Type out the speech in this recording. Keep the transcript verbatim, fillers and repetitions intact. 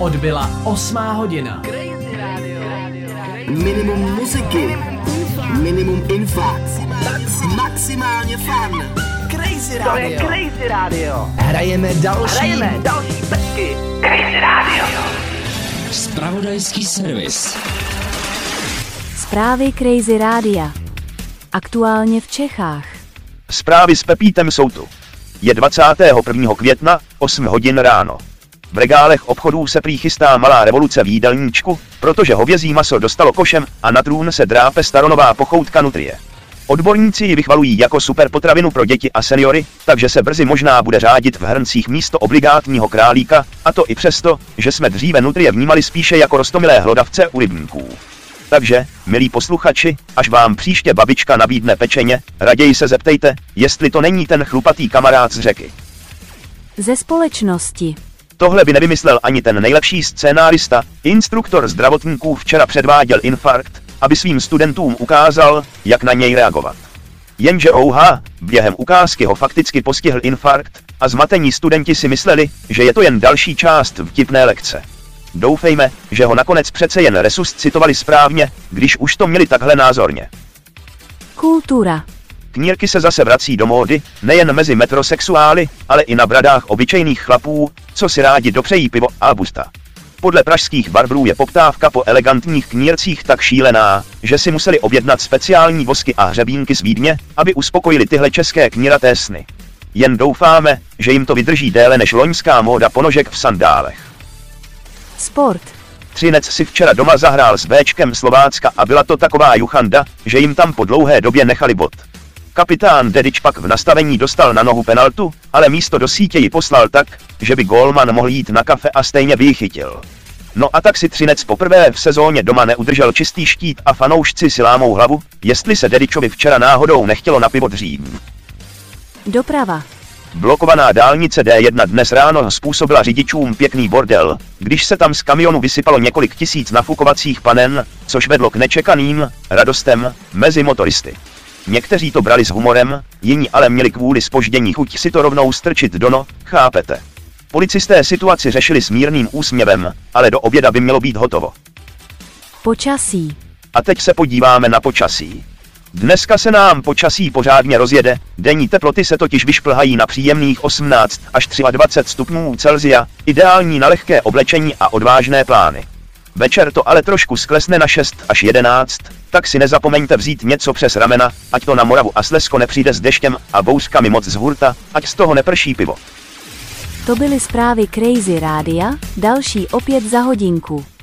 Odbyla osmá hodina. Minimum muziky, minimum info, maximálně fun. Crazy Radio. To je Crazy Radio. Hrajeme další. Hrajeme další pecky. Crazy Radio. Zpravodajský servis. Zprávy Crazy Rádia. Aktuálně v Čechách. Zprávy s Pepítem jsou tu. Je dvacátého prvního května, osm hodin ráno. V regálech obchodů se prý chystá malá revoluce v jídelníčku, protože hovězí maso dostalo košem a na trůn se drápe staronová pochoutka nutrie. Odborníci ji vychvalují jako superpotravinu pro děti a seniory, takže se brzy možná bude řádit v hrncích místo obligátního králíka, a to i přesto, že jsme dříve nutrie vnímali spíše jako roztomilé hlodavce u rybníků. Takže, milí posluchači, až vám příště babička nabídne pečeně, raději se zeptejte, jestli to není ten chlupatý kamarád z řeky. Ze společnosti. Tohle by nevymyslel ani ten nejlepší scénárista. Instruktor zdravotníků včera předváděl infarkt, aby svým studentům ukázal, jak na něj reagovat. Jenže ouha, během ukázky ho fakticky postihl infarkt a zmatení studenti si mysleli, že je to jen další část vtipné lekce. Doufejme, že ho nakonec přece jen resuscitovali správně, když už to měli takhle názorně. Kultura. Knírky se zase vrací do módy, nejen mezi metrosexuály, ale i na bradách obyčejných chlapů, co si rádi dopřejí pivo a busta. Podle pražských barbrů je poptávka po elegantních knírcích tak šílená, že si museli objednat speciální vosky a hřebínky z Vídně, aby uspokojili tyhle české kníraté sny. Jen doufáme, že jim to vydrží déle než loňská móda ponožek v sandálech. Sport. Třinec si včera doma zahrál s Béčkem Slovácka a byla to taková juchanda, že jim tam po dlouhé době nechali bod. Kapitán Dedič pak v nastavení dostal na nohu penaltu, ale místo do sítě ji poslal tak, že by gólman mohl jít na kafe a stejně by ji chytil. No a tak si Třinec poprvé v sezóně doma neudržel čistý štít a fanoušci si lámou hlavu, jestli se Dedičovi včera náhodou nechtělo na pivo dřív. Doprava. Blokovaná dálnice D jedna dnes ráno způsobila řidičům pěkný bordel, když se tam z kamionu vysypalo několik tisíc nafukovacích panen, což vedlo k nečekaným radostem mezi motoristy. Někteří to brali s humorem, jiní ale měli kvůli zpoždění chuť si to rovnou strčit do no, chápete. Policisté situaci řešili s mírným úsměvem, ale do oběda by mělo být hotovo. Počasí. A teď se podíváme na počasí. Dneska se nám počasí pořádně rozjede, denní teploty se totiž vyšplhají na příjemných osmnáct až dvacet tři stupňů Celsia, ideální na lehké oblečení a odvážné plány. Večer to ale trošku sklesne na šest až jedenáct, tak si nezapomeňte vzít něco přes ramena, ať to na Moravu a Slezsko nepřijde s deštěm a bouřkami moc z hurta, ať z toho neprší pivo. To byly zprávy Crazy Rádia, další opět za hodinku.